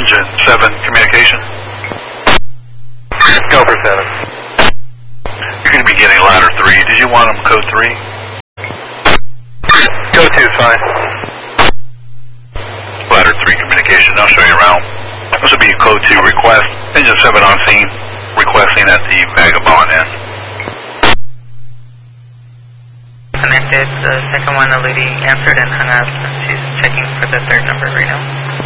Engine 7 communication. Go for 7. You're going to be getting ladder 3. Did you want them code 3? Go 2 is fine. Ladder 3 communication. I'll show you around. This will be a code 2 request. Engine 7 on scene, requesting at the Vagabond end. Connected. The second one, the lady answered and hung up. She's checking for the third number right now.